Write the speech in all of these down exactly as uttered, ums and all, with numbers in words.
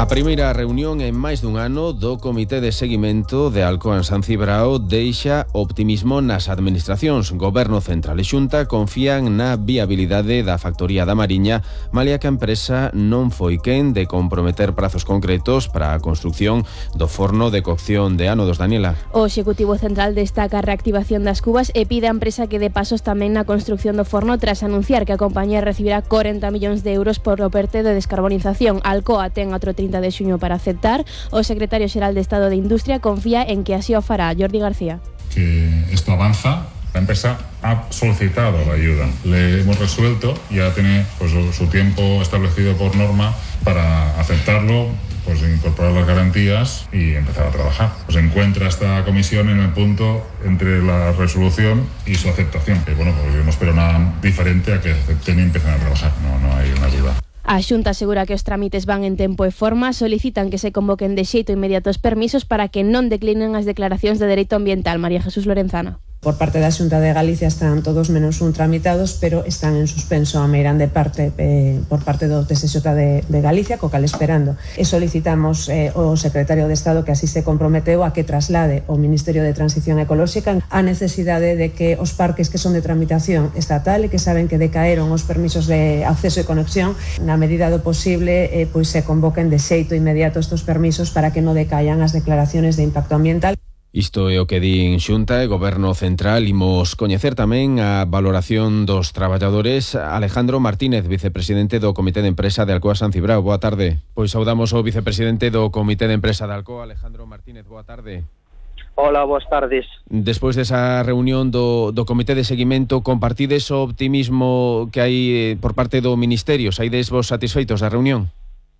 primeira reunión en máis dun ano do Comité de Seguimento de Alcoa en San Cibrao deixa optimismo nas administracións. Goberno Central e Xunta confían na viabilidade da factoría da Mariña, malia que a empresa non foi quen de comprometer prazos concretos para a construción do forno de cocción de ánodos. Daniela. O Executivo Central destaca a reactivación das cubas e pide á empresa que dé pasos tamén na construción do forno tras anunciar que a compañía recibirá corenta millóns de euros por o perte de descarbonización. Alcoa ten outro trinta de xuño para aceptar. O secretario xeral de Estado de Industria confía en que así o fará. Jordi García. Que esto avanza. La empresa ha solicitado la ayuda. Le hemos resuelto, ya tiene pues, su tiempo establecido por norma para aceptarlo, pues incorporar las garantías y empezar a trabajar. Pues encuentra esta comisión en el punto entre la resolución y su aceptación. Que bueno, pues yo no espero nada diferente a que acepten y empiecen a trabajar. No, no hay una duda. A Xunta asegura que os trámites van en tempo e forma, solicitan que se convoquen de xeito inmediato os permisos para que non declinen as declaracións de dereito ambiental. María Jesús Lorenzana. Por parte da Xunta de Galicia están todos menos un tramitados, pero están en suspenso a meirán de parte eh, por parte do T S X de, de Galicia, co cal esperando. E solicitamos eh, ao secretario de Estado que así se comprometeu a que traslade ao Ministerio de Transición Ecolóxica a necesidade de que os parques que son de tramitación estatal e que saben que decaeron os permisos de acceso e conexión, na medida do posible, eh, pois se convoquen de xeito inmediato estes permisos para que non decaian as declaraciones de impacto ambiental. Isto é o que din Xunta e Goberno Central. Imos coñecer tamén a valoración dos traballadores. Alejandro Martínez, vicepresidente do Comité de Empresa de Alcoa San Cibrao. Boa tarde. Pois saudamos ao vicepresidente do Comité de Empresa de Alcoa, Alejandro Martínez. Boa tarde. Hola, boas tardes. Despois desa reunión do, do Comité de Seguimento, compartides o optimismo que hai por parte do Ministerio? Saides vos satisfeitos da reunión?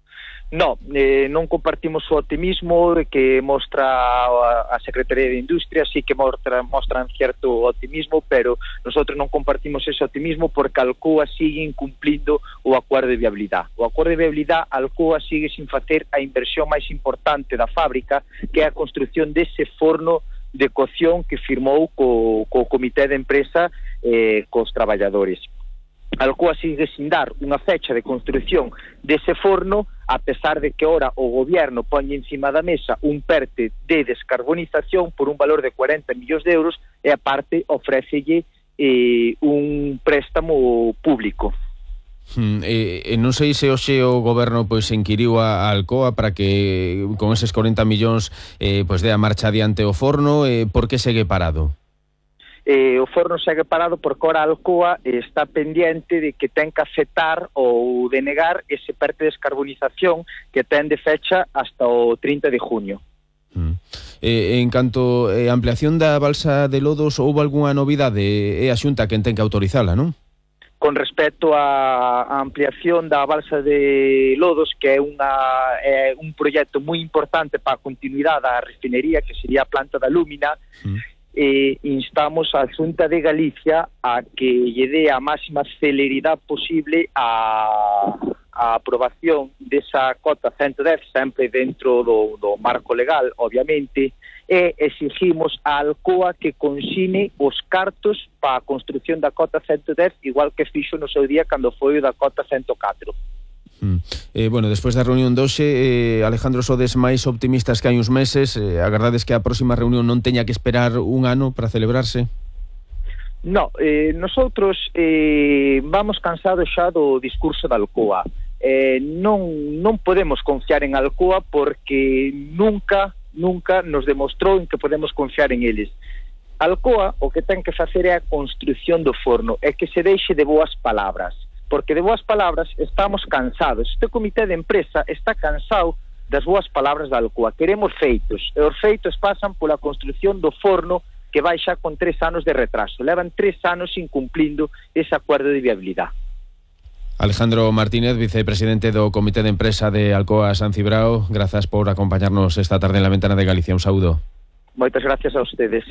No, eh, non compartimos o optimismo que mostra a, a Secretaría de Industria, sí que mostra, mostran cierto optimismo, pero nosotros non compartimos ese optimismo porque Alcoa sigue incumplindo o acordo de viabilidade. O acordo de viabilidade, Alcoa sigue sin facer a inversión máis importante da fábrica, que é a construción dese forno de cocción que firmou co, co Comité de Empresa eh, cos traballadores. Alcoa sigue sin dar unha fecha de construción dese forno, a pesar de que ora o goberno poñe encima da mesa un perte de descarbonización por un valor de cuarenta millóns de euros e aparte ofrécelle eh, un préstamo público. Hmm, e, e non sei se hoxe o goberno pois inquiriu a, a Alcoa para que con eses corenta millóns eh, pois dé a marcha adiante o forno. Eh, por que segue parado? Eh, o forno segue parado porque ora a Alcoa está pendiente de que ten que aceptar ou denegar ese perte de descarbonización que ten de fecha hasta o trinta de junio. Mm. Eh, en canto a eh, ampliación da balsa de Lodos, houve algunha novidade? É a Xunta quen ten que autorizala, non? Con respecto á ampliación da balsa de Lodos, que é, unha, é un proxecto moi importante para a continuidade da refinería, que sería a planta da Lúmina, mm. Eh, instamos a Xunta de Galicia a que lle dé a máxima celeridade posible a, a aprobación desa cota ciento dez, sempre dentro do, do marco legal, obviamente, e exigimos a Alcoa que consigne os cartos para a construción da cota ciento dez, igual que fixo no seu día cando foi o da cota ciento catro. Mm. Eh, bueno, despois da reunión de hoxe, eh, Alejandro, sodes máis optimistas que hai uns meses. Eh, agardades que a próxima reunión non teña que esperar un ano para celebrarse? No, eh, nosotros eh, vamos cansados xa do discurso da Alcoa. Eh, non, non podemos confiar en Alcoa porque nunca, nunca nos demostrou en que podemos confiar en eles. Alcoa o que ten que facer é a construción do forno, é que se deixe de boas palabras, porque de boas palabras estamos cansados. Este comité de empresa está cansado das boas palabras da Alcoa. Queremos feitos, e os feitos pasan pola construción do forno que vai xa con tres anos de retraso. Levan tres anos incumplindo ese acordo de viabilidade. Alejandro Martínez, vicepresidente do Comité de Empresa de Alcoa San Cibrao, grazas por acompañarnos esta tarde en la Ventana de Galicia. Un saúdo. Moitas gracias a ustedes.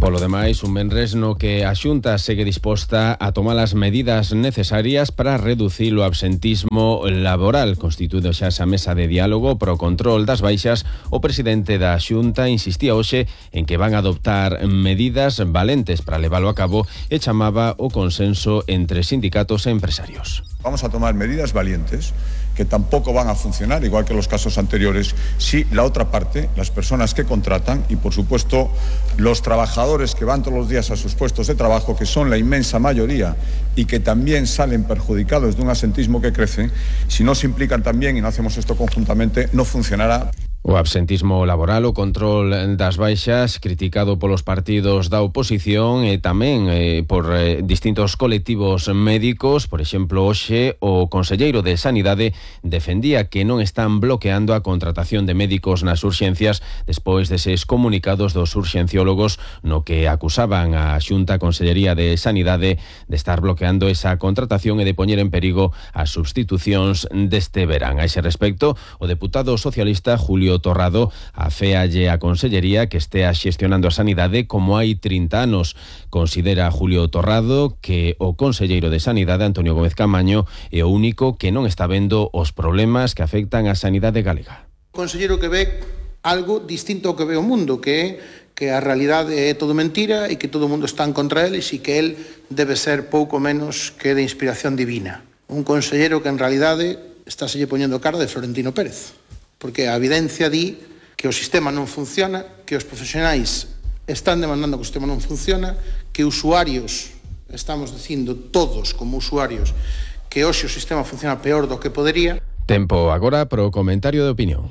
Polo demais, un venres no que a Xunta segue disposta a tomar as medidas necesarias para reducir o absentismo laboral. Constituído xa esa mesa de diálogo pro control das baixas, o presidente da Xunta insistía hoxe en que van a adoptar medidas valentes para leválo a cabo e chamaba o consenso entre sindicatos e empresarios. Vamos a tomar medidas valientes que tampoco van a funcionar, igual que los casos anteriores, si la otra parte, las personas que contratan y, por supuesto, los trabajadores que van todos los días a sus puestos de trabajo, que son la inmensa mayoría y que también salen perjudicados de un absentismo que crece, si no se implican también y no hacemos esto conjuntamente, no funcionará. O absentismo laboral, o control das baixas, criticado polos partidos da oposición e tamén eh, por eh, distintos colectivos médicos. Por exemplo, hoxe o conselleiro de Sanidade defendía que non están bloqueando a contratación de médicos nas urxencias despois deses comunicados dos urxenciólogos no que acusaban a Xunta Consellería de Sanidade de estar bloqueando esa contratación e de poñer en perigo as substitucións deste verán. A ese respecto, o deputado socialista Julio Torrado aféalle a Consellería que estea xestionando a sanidade como hai trinta anos. Considera Julio Torrado que o conselleiro de Sanidade, Antonio Gómez Camaño, é o único que non está vendo os problemas que afectan a sanidade galega. Conselleiro que ve algo distinto ao que ve o mundo, que é que a realidade é todo mentira e que todo o mundo está en contra eles e que el debe ser pouco menos que de inspiración divina. Un conselleiro que en realidade está se lle poñendo cara de Florentino Pérez, porque a evidencia di que o sistema non funciona, que os profesionais están demandando que o sistema non funciona, que usuarios, estamos dicindo todos como usuarios, que hoxe o sistema funciona peor do que podería. Tempo agora pro comentario de opinión.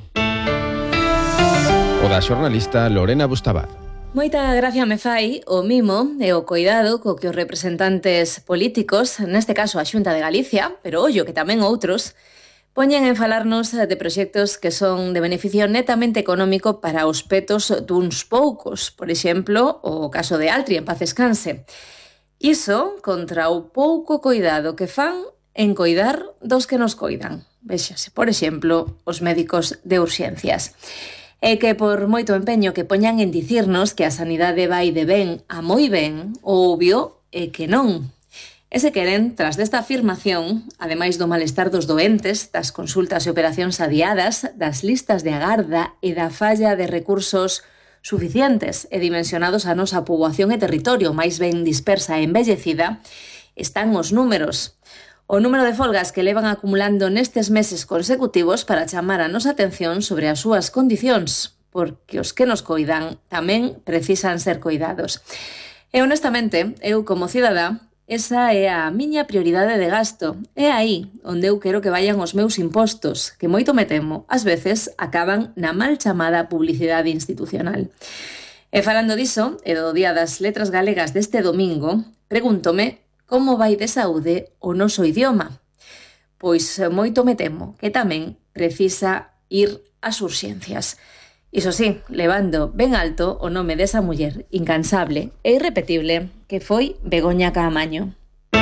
O da xornalista Lorena Bustabad. Moita gracia me fai o mimo e o coidado co que os representantes políticos, neste caso a Xunta de Galicia, pero ollo que tamén outros, poñen en falarnos de proxectos que son de beneficio netamente económico para os petos duns poucos. Por exemplo, o caso de Altri, en paz descanse. Iso contra o pouco coidado que fan en coidar dos que nos coidan. Véxase, por exemplo, os médicos de urxencias. E que por moito empeño que poñan en dicirnos que a sanidade vai de ben a moi ben, o obvio é que non. E se queren, tras desta afirmación, ademais do malestar dos doentes, das consultas e operacións adiadas, das listas de agarda e da falla de recursos suficientes e dimensionados a nosa poboación e territorio máis ben dispersa e envellecida, están os números. O número de folgas que levan acumulando nestes meses consecutivos para chamar a nosa atención sobre as súas condicións, porque os que nos coidan tamén precisan ser coidados. E honestamente, eu como cidadá, esa é a miña prioridade de gasto. É aí onde eu quero que vayan os meus impostos, que moito me temo, ás veces acaban na mal chamada publicidade institucional. E falando diso, e do Día das Letras Galegas deste domingo, pregúntome como vai de saúde o noso idioma. Pois moito me temo que tamén precisa ir ás urxencias. Iso sí, levando ben alto o nome desa muller incansable e irrepetible que foi Begoña Caamaño.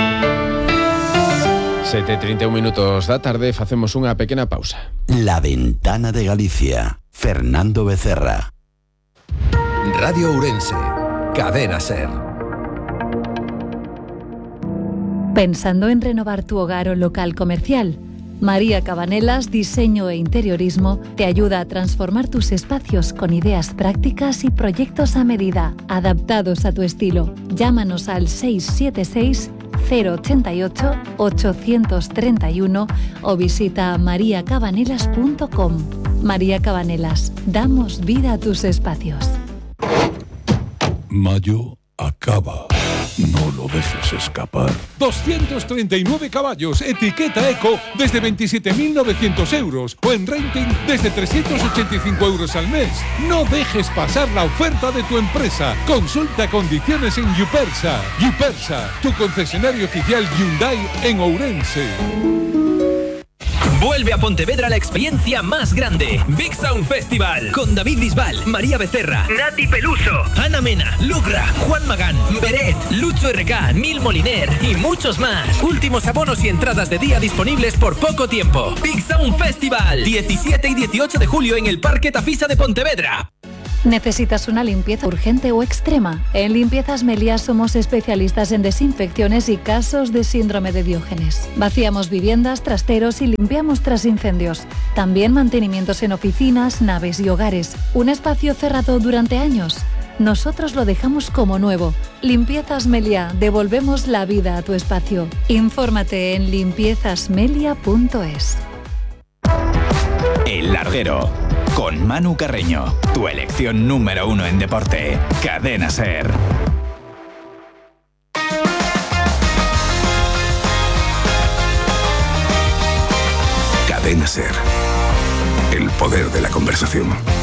sete e trinta e un minutos da tarde, facemos unha pequena pausa. La Ventana de Galicia. Fernando Becerra. Radio Ourense. Cadena Ser. Pensando en renovar tu hogar o local comercial, María Cabanelas Diseño e Interiorismo te ayuda a transformar tus espacios con ideas prácticas y proyectos a medida, adaptados a tu estilo. Llámanos al seis siete seis, cero ocho ocho, ocho tres uno o visita maría cabanelas punto com. María Cabanelas, damos vida a tus espacios. Mayo acaba. No lo dejes escapar. doscientos treinta y nueve caballos, etiqueta Eco, desde veintisiete mil novecientos euros. O en renting, desde trescientos ochenta y cinco euros al mes. No dejes pasar la oferta de tu empresa. Consulta condiciones en Yupersa. Yupersa, tu concesionario oficial Hyundai en Ourense. Vuelve a Pontevedra la experiencia más grande. Big Sound Festival. Con David Bisbal, María Becerra, Nati Peluso, Ana Mena, Lugra, Juan Magán, Beret, Lucho R K, Nil Moliner y muchos más. Últimos abonos y entradas de día disponibles por poco tiempo. Big Sound Festival. diecisiete y dieciocho de julio en el Parque Tafisa de Pontevedra. ¿Necesitas una limpieza urgente o extrema? En Limpiezas Meliá somos especialistas en desinfecciones y casos de síndrome de Diógenes. Vaciamos viviendas, trasteros y limpiamos tras incendios. También mantenimientos en oficinas, naves y hogares. Un espacio cerrado durante años. Nosotros lo dejamos como nuevo. Limpiezas Meliá, devolvemos la vida a tu espacio. Infórmate en limpiezas melia punto es. El Larguero, con Manu Carreño, tu elección número uno en deporte. Cadena SER. Cadena SER. El poder de la conversación.